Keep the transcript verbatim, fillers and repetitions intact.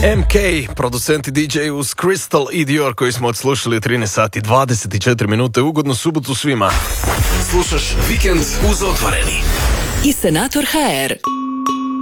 M K, producent i D J uz Crystal i Dior koji smo odslušali trinaest sati dvadeset četiri minute. Ugodnu subotu svima. Slušaš Vikend uz Otvoreni. I Senator H R.